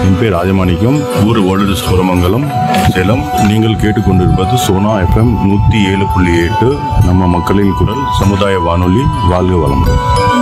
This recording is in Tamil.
என் பேர் ராஜமாணிக்கம், ஊர் ஓல்டு சூரமங்கலம், சேலம். நீங்கள் கேட்டுக்கொண்டிருப்பது சோனா FM 107.8, நம்ம மக்களின் குரல், சமுதாய வானொலி. வாழ்க வளமுடன்.